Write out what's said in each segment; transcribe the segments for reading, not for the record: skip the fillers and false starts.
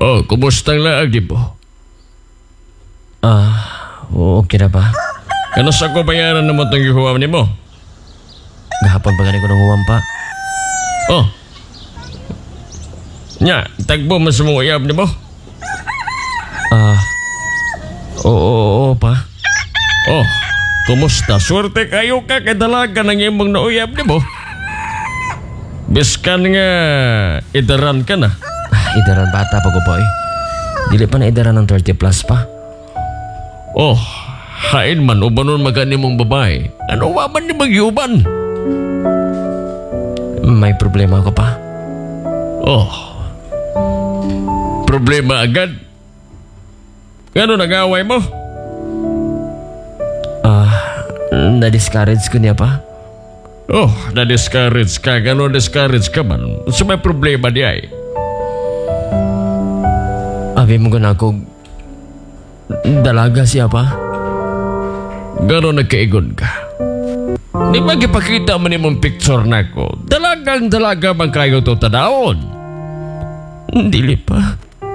Oh, kumustang laag di po? Okay na ba? Kano sa ko bayaran na mo itong gihuwam ni mo? Gahapon pa gani ko nang huwam pa. Oh. Nya, tagbo mo sa mong uyab ni mo? Oo pa. Oh, kumusta? Swerte kayo ka kay dalaga ng imong nauyab ni mo? Biskan nga idaran ka na. Idaran bata pa ko boy. Dili pa na idaran ng 30 plus pa. Oh, hain man ubanon magani mong babae. Ano waman ni magyuban? May problema ako pa. Oh, problema agad? Gano nag-away mo? Na-discourage ko niya pa. Oh, na-discourage ka. Gano discourage ka man? So may problema di ay? Abi mo gana ako dalaga siya pa. Gano nagkaigon ka? Di ba gipakita mo ni mong picture na ko? Dalagang dalaga man kayo to tanaon. Dili pa.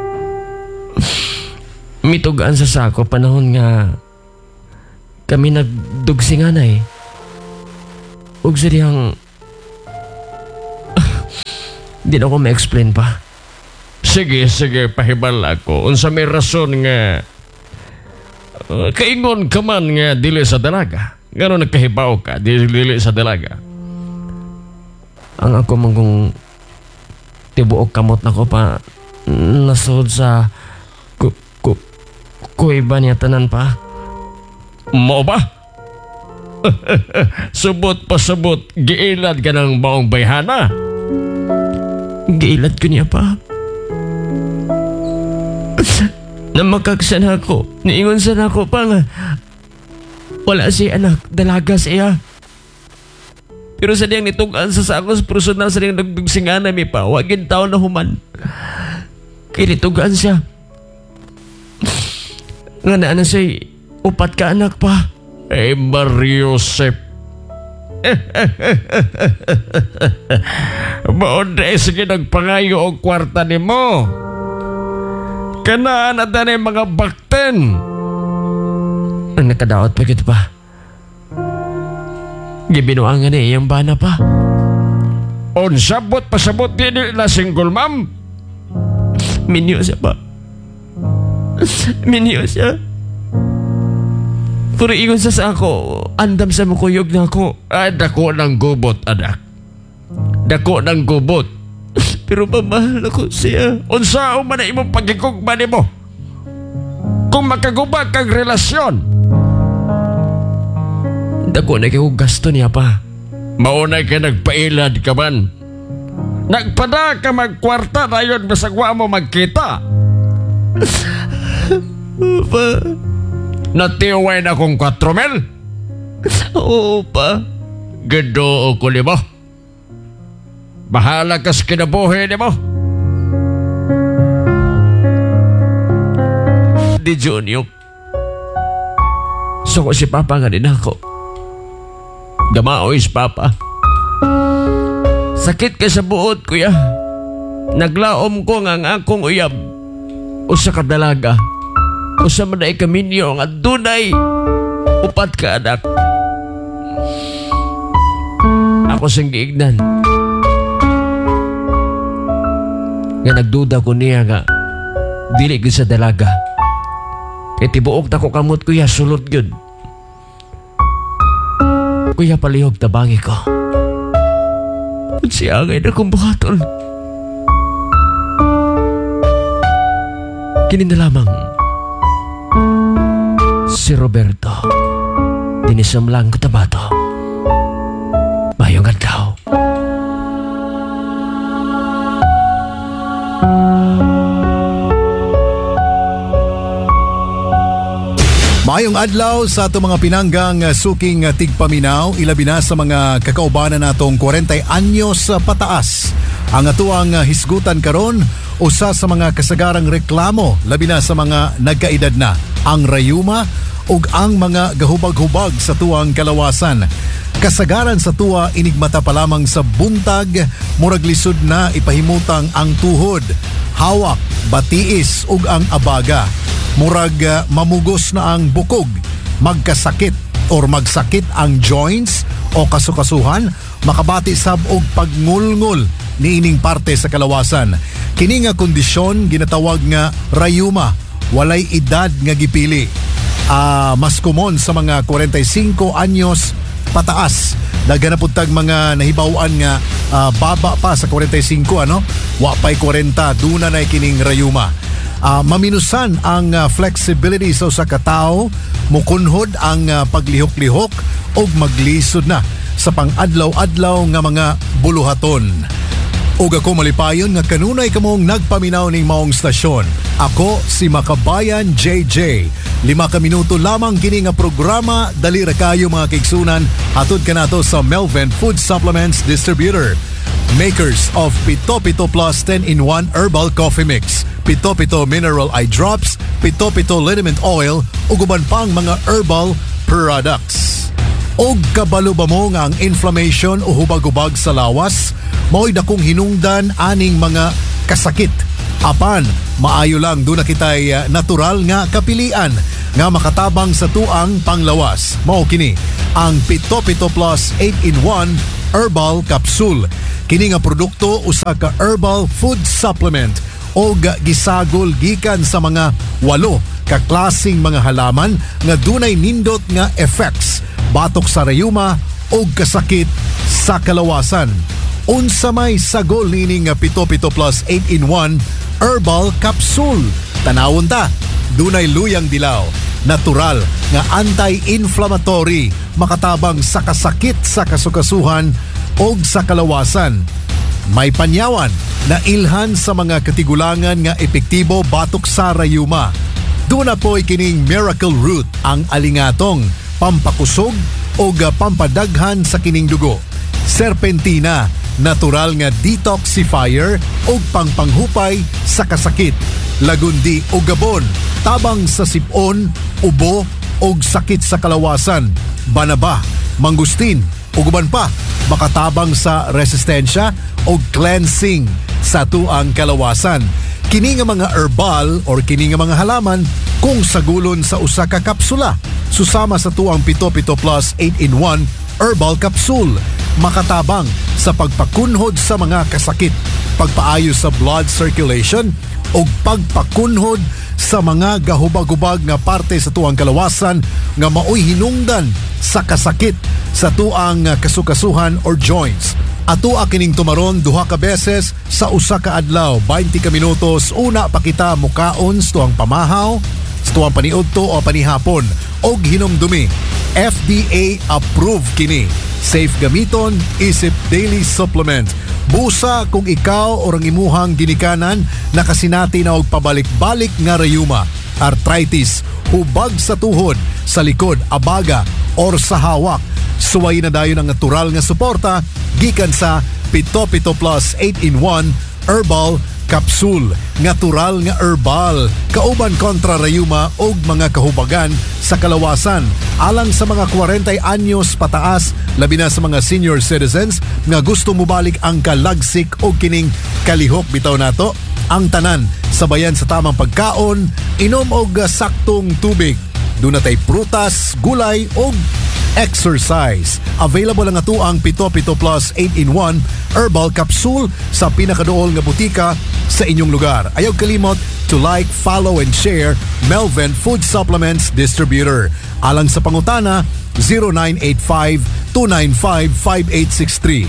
Mitugaan sa sako panahon nga kami nagdugsingan ay. Ug sa diyang di na ko ma-explain pa. Sige, pahibal ako. Unsa may rason nga kaingon ka man nga dili sa dalaga. Gano'n nagkahibaw ka, dili sa dalaga. Ang ako mong kung tibuok kamot na ko pa nasod sa kuiba niya tanan pa. Mo ba? Subot pa subot, giilad ka ng maong bayhana. Giilad ko niya pa. Namakagsan ako. Niingon sa ako pa nga wala si anak, dalaga siya. Pero sa diyang nitugan sa sakos personal sa diyang nagdugsingan na may pa, wagin taon na human. Kaya nitugan siya. Nga na siya, upat ka anak pa. Eh, Mariosep. Maunday sige nagpangayo o kwarta ni mo. Kanaan na tanay mga bakten. Ang nakadaot pa kita pa. Gibinuangan niya iyang bana pa. On sabot pasabot din na single mom. Minyo siya pa. Minyo siya. Puro ingon sa ako, andam sa mukuyog na ako. Dako ng gubot, anak. Dako ng gubot. Pero mamahal ako siya. Unsa man na imong pagkikugba ni mo? Kung makagubag kang relasyon. Dako na kayo gasto niya pa. Maunay ka nagpailad ka man. Nagpada ka magkwarta na yun masagwa mo magkita. Pa. Natiway na kong 4 mil? Oo pa. Gado ko ni mo. Bahala ka sa kinabuhi ni mo. Di Junior. So ko si Papa nga din ako. Gamaoy si Papa. Sakit ka sa buot, kuya. Naglaom ko nga ang akong uyab. Usa ka dalaga. Usa man ay kaminyo nga dunay upat ka anak. Ako sing giignan. Nga nagduda ko niya nga dili gyud sa dalaga. Kay tibuok ta ko kamot kuya sulod gyud. Kuya palihog tabangi ko. Siya ngay na kong buhaton. Kini na lamang si Roberto dinisamlang ko tabato. Mayong adlaw. Maayong adlaw sa ato mga pinanggang suking tigpaminaw, ilabi na sa mga kakaubanan natong 40 anyos pataas. Ang atuang hisgutan karon, usa sa mga kasagarang reklamo labi na sa mga nagkaedad na, ang rayuma ug ang mga gahubag-hubag sa tuwang kalawasan. Kasagaran sa tuwa inigmata pa lamang sa buntag, murag lisod na ipahimutang ang tuhod. hawak, batiis ug ang abaga. Murag mamugos na ang bukog, magkasakit or magsakit ang joints o kasukasuhan, makabati sab og pagngulngol niining parte sa kalawasan. Kini nga kondisyon ginatawag nga rayuma, walay edad nga gipili. Mas common sa mga 45 anyos pataas. Daghan na pud tag mga nahibaw-an nga baba pa sa 45 wa pay 40 duna na kining rayuma. Maminusan ang flexibility sa usa ka tawo, mukunhod ang paglihok-lihok og maglisod na sa pang-adlaw-adlaw nga mga buluhaton. Ug ako malipayon nga kanunay kamong nagpaminaw ning maong stasyon. Ako si Makabayan JJ. 5 ka minuto lamang kini nga programa, dali ra kayo mga kaigsunan, hatod kanato sa Melvin Food Supplements Distributor. Makers of Pito Pito Plus 10-in-1 Herbal Coffee Mix, Pito Pito Mineral Eye Drops, Pito Pito Liniment Oil, ug uban pang mga herbal products. Og kabalo ba mo nga ang inflammation o hubag-ubag sa lawas? Mao'y dakong hinungdan aning mga kasakit. Apan, maayo lang doon na kitay natural nga kapilian nga makatabang sa tuang panglawas. Mao kini ang Pito Pito Plus 8-in-1 Herbal Capsule. Kini nga produkto usa ka herbal food supplement o gisagol gikan sa mga 8 ka klaseng mga halaman nga dunay nindot nga effects batok sa rayuma o kasakit sa kalawasan. Unsa may sagol nining nga Pito Pito Plus 8-in-1 Herbal Capsule. Tanawon ta, dunay luyang dilaw, natural nga anti-inflammatory, makatabang sa kasakit sa kasukasuhan o sa kalawasan. May panyawan na ilhan sa mga katigulangan nga epektibo batok sa rayuma. Duna po'y kining Miracle Root, ang alingatong pampakusog o pampadaghan sa kining dugo. Serpentina, natural nga detoxifier o pangpanghupay sa kasakit. Lagundi o gabon, tabang sa sipon, ubo o sakit sa kalawasan. Banaba, mangustin o guban pa, makatabang sa resistensya o cleansing sa tuang kalawasan. Kini nga mga herbal or kini nga mga halaman kung sagulon sa usa ka kapsula susama sa tuang Pito Pito Plus 8-in-1 Herbal Capsule, makatabang sa pagpakunhod sa mga kasakit, pagpaayos sa blood circulation o pagpakunhod sa mga gahubag-hubag nga parte sa tuang kalawasan nga maoy hinungdan sa kasakit sa tuang kasukasuhan or joints. Ato kining tumaron 2 ka beses sa usa ka adlaw, 20 ka minutos. Una pa kita mukaon sa tuang pamahaw, sa tuang paniudto o panihapon og hinumdumi. FDA approved kini. Safe gamiton, isip daily supplement. Busa kung ikaw o ang imuhang ginikanan nakasinati na og pabalik-balik nga rayuma, arthritis, hubag sa tuhod, sa likod, abaga or sa hawak. Suway na dayon ang natural nga suporta gikan sa Pito Pito Plus 8-in-1 Herbal Capsule. Natural nga herbal, kauban kontra rayuma og mga kahubagan sa kalawasan. Alang sa mga 40 anyos pataas, labi na sa mga senior citizens nga gusto mobalik ang kalagsik o kining kalihok bitaw nato. Ang tanan sabayan sa tamang pagkaon, inom og saktong tubig. Doon natay prutas, gulay o exercise. Available ang ato ang Pito Pito Plus 8-in-1 Herbal Capsule sa pinakadool nga butika sa inyong lugar. Ayaw kalimot to like, follow and share Melvin Food Supplements Distributor. Alang sa pangutana 0985-295-5863,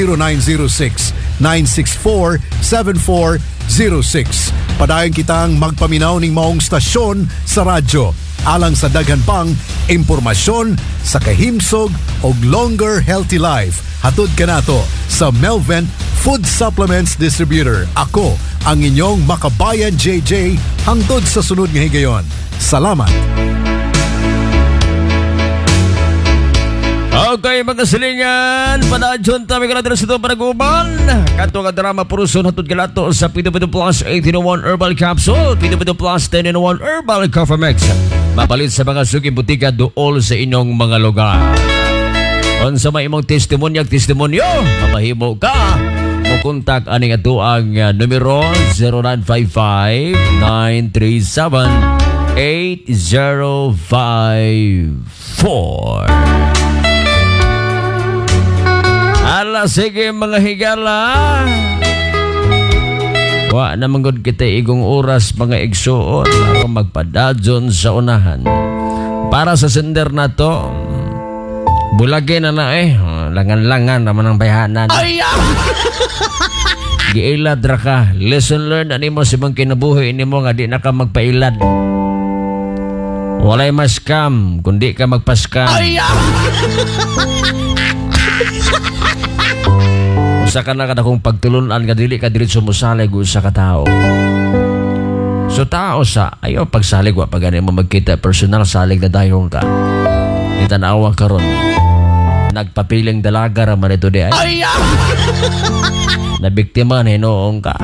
0906-964-7406. Padayon kitang magpaminaw ning maong stasyon sa radyo. Alang sa daghan pang impormasyon sa kahimsog o longer healthy life, hatod kanato sa Melvin Food Supplements Distributor. Ako ang inyong Makabayan JJ hangtod sa sunod nga higayon. Salamat. Okay mga silingan, panadyon tabi ka natin sa itong panaguban. Kato ka drama puruson hatod kalato sa Pito Pito Plus 8-in-1 Herbal Capsule, Pito Pito Plus 10-in-1 Herbal Coffee Mix. Mapalit sa mga suking butika dool sa inyong mga lugar. Kung sa may imong testimonyo, mapahimo ka, mo kontak aning ato ang numero 0955-937-8054. Ala, sige mga higala. Wa naman gud kita igong oras mga igsuon aron magpadadyon sa unahan. Para sa sender na to, bulagin na langan-langan naman ang bayanan. Giilad ra ka. Lesson learned ani mo si bang kinabuhi nimo nga di na ka magpailad. Walay ma-scam kundi ka magpa-scam. Usa ka na kada kung pagtulunan ka dili ka diretso mosalig usa ka tao. So tao sa ayo pagsalig wa pag mo magkita personal salig na dayong ka. Itanawa karon. Nagpapiling dalaga ra man ito di ay. Na biktima ni noong ka.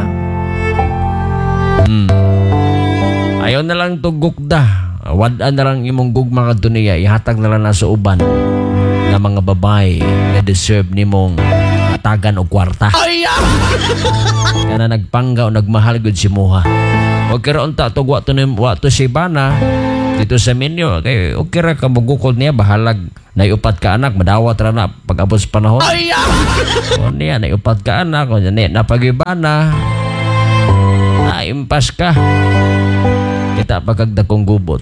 Ayaw na lang tugukda. Wadaan na lang imong gugma kadto niya, ihatag na lang na sa uban nga mga babae na deserve nimong atagan og kwarta. Kana nagpangga o nagmahal gud si Moha. Okay ra unta tug wa to si Bana dito sa menyo kay okay ra ka magukod niya bahalag naiupat ka anak madawat ra na pag-abot sa panahon. O niya naiupat ka anak o niya napagibana naimpas ka kita pagkagdakong gubot.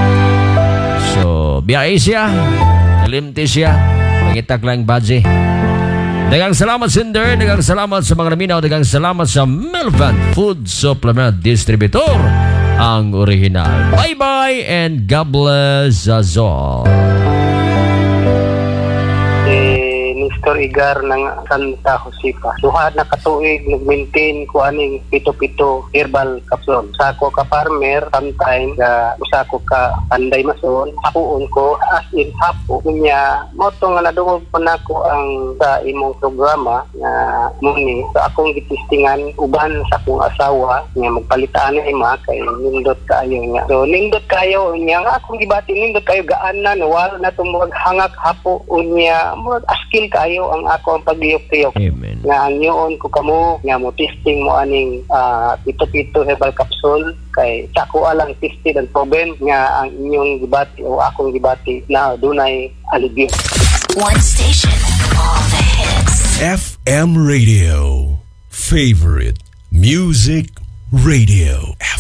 So biyahe siya nalimti siya mangitak lang badge. Dagang salamat sender, dagang salamat sa mga naminaw, dagang salamat sa Melvan Food Supplement Distributor, ang original. Bye-bye and God bless us all. Mr. Igar ng Santa Josepa. Duha na katuig nag-maintain ko aning pito-pito herbal capsule. Sa ko ka farmer, sometime usa ko ka anday mason, hapuon ko as in hapo niya. Moto nga nadungog pa nako ang sa imong programa nga muni. So akong gitistingan uban sa akong asawa nga magpalitaan ni ma kay nindot kayo niya. So nindot kayo niya nga akong gibati nindot kayo gaan na wala na tumog hangak hapo unya mo askil kayo ang ako ang pagliyok-tiyok. Amen. Nga ang yun ko kamo nga mo testing mo aning pito-pito herbal capsule kay sako alang tested and proven nga ang inyong gibati o akong gibati na dunay alibyo. One station, all the hits. FM Radio. Favorite Music Radio.